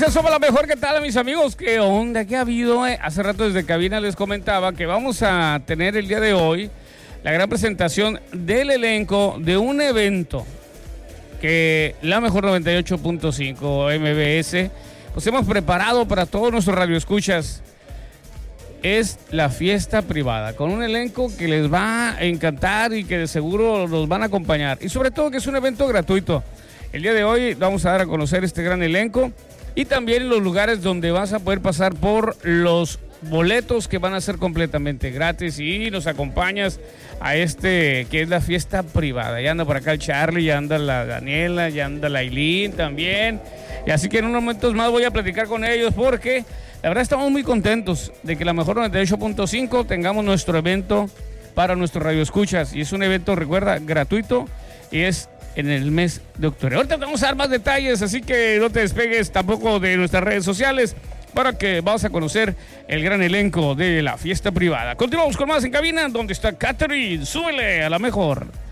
Escucha, somos la mejor. ¿Qué tal, mis amigos? ¿Qué onda? ¿Qué ha habido? Hace rato desde cabina les comentaba que vamos a tener el día de hoy la gran presentación del elenco de un evento que la mejor 98.5 MBS pues hemos preparado para todos nuestros radioescuchas. Es la fiesta privada, con un elenco que les va a encantar y que de seguro los van a acompañar. Y sobre todo que es un evento gratuito. El día de hoy vamos a dar a conocer este gran elenco y también los lugares donde vas a poder pasar por los boletos que van a ser completamente gratis y nos acompañas a que es la fiesta privada. Ya anda por acá el Charlie, ya anda la Daniela, ya anda la Ailín también. Y así que en unos momentos más voy a platicar con ellos porque la verdad estamos muy contentos de que la mejor 98.5 tengamos nuestro evento para nuestros radioescuchas. Y es un evento, recuerda, gratuito y es en el mes de octubre. Ahorita te vamos a dar más detalles, así que no te despegues tampoco de nuestras redes sociales para que vamos a conocer el gran elenco de la fiesta privada. Continuamos con más en cabina, donde está Catherine. Súbele a la mejor.